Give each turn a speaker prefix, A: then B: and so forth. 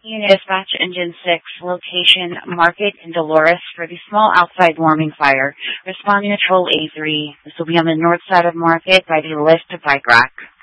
A: Unit Dispatch Engine 6, location Market in Dolores for the small outside warming fire. Responding to Troll A3. This will be on the north side of Market by the lift bike rack.